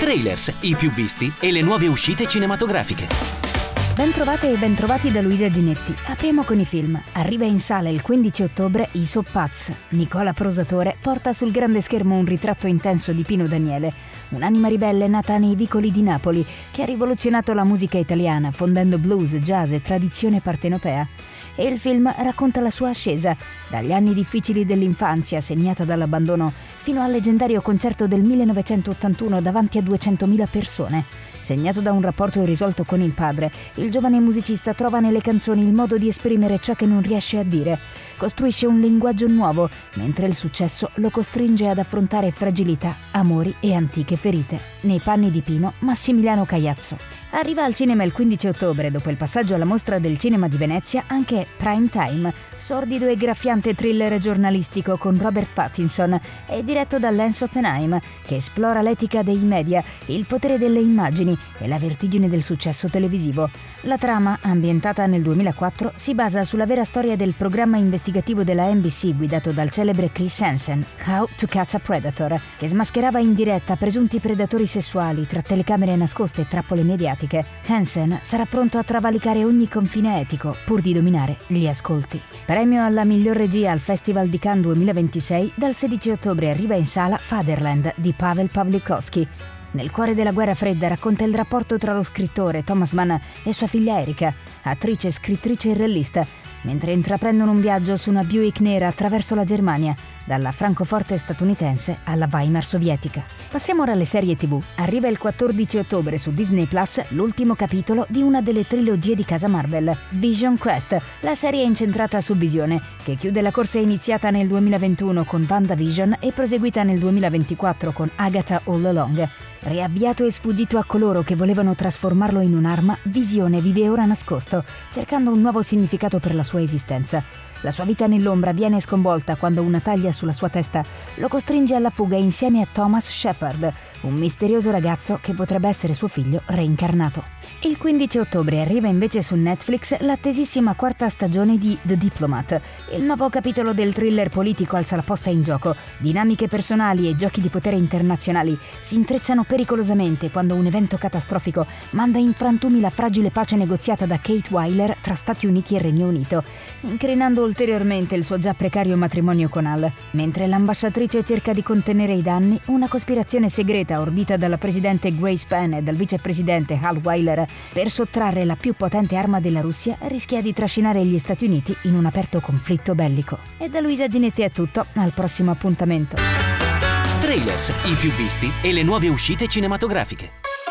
Trailers, i più visti e le nuove uscite cinematografiche. Bentrovate e bentrovati da Luisa Ginetti. Apriamo con i film. Arriva in sala il 15 ottobre I Soppaz. Nicola Prosatore porta sul grande schermo un ritratto intenso di Pino Daniele, un'anima ribelle nata nei vicoli di Napoli che ha rivoluzionato la musica italiana, fondendo blues, jazz e tradizione partenopea. E il film racconta la sua ascesa, dagli anni difficili dell'infanzia segnata dall'abbandono fino al leggendario concerto del 1981 davanti a 200.000 persone. Segnato da un rapporto irrisolto con il padre, il giovane musicista trova nelle canzoni il modo di esprimere ciò che non riesce a dire. Costruisce un linguaggio nuovo, mentre il successo lo costringe ad affrontare fragilità, amori e antiche ferite. Nei panni di Pino, Massimiliano Cagliazzo. Arriva al cinema il 15 ottobre, dopo il passaggio alla Mostra del Cinema di Venezia, anche Prime Time, sordido e graffiante thriller giornalistico con Robert Pattinson e diretto da Lance Oppenheim, che esplora l'etica dei media, il potere delle immagini e la vertigine del successo televisivo. La trama, ambientata nel 2004, si basa sulla vera storia del programma investigativo della NBC guidato dal celebre Chris Hansen, How to Catch a Predator, che smascherava in diretta presunti predatori sessuali tra telecamere nascoste e trappole mediatiche. Hansen sarà pronto a travalicare ogni confine etico pur di dominare gli ascolti. Premio alla miglior regia al Festival di Cannes 2026, dal 16 ottobre arriva in sala Fatherland di Pavel Pawlikowski. Nel cuore della guerra fredda racconta il rapporto tra lo scrittore Thomas Mann e sua figlia Erika, attrice, scrittrice e regista, mentre intraprendono un viaggio su una Buick nera attraverso la Germania, dalla Francoforte statunitense alla Weimar sovietica. Passiamo ora alle serie TV. Arriva il 14 ottobre su Disney Plus l'ultimo capitolo di una delle trilogie di casa Marvel, Vision Quest. La serie è incentrata su Visione, che chiude la corsa iniziata nel 2021 con WandaVision e proseguita nel 2024 con Agatha All Along. Riavviato e sfuggito a coloro che volevano trasformarlo in un'arma, Visione vive ora nascosto, cercando un nuovo significato per la sua esistenza. La sua vita nell'ombra viene sconvolta quando una taglia sulla sua testa lo costringe alla fuga insieme a Thomas Shepard, un misterioso ragazzo che potrebbe essere suo figlio reincarnato. Il 15 ottobre arriva invece su Netflix l'attesissima quarta stagione di The Diplomat. Il nuovo capitolo del thriller politico alza la posta in gioco. Dinamiche personali e giochi di potere internazionali si intrecciano pericolosamente quando un evento catastrofico manda in frantumi la fragile pace negoziata da Kate Weiler tra Stati Uniti e Regno Unito, incrinando ulteriormente il suo già precario matrimonio con Al. Mentre l'ambasciatrice cerca di contenere i danni, una cospirazione segreta ordita dalla presidente Grace Penn e dal vicepresidente Hal Weiler per sottrarre la più potente arma della Russia rischia di trascinare gli Stati Uniti in un aperto conflitto bellico. E da Luisa Ginetti è tutto, al prossimo appuntamento. Trailers, i più visti e le nuove uscite cinematografiche.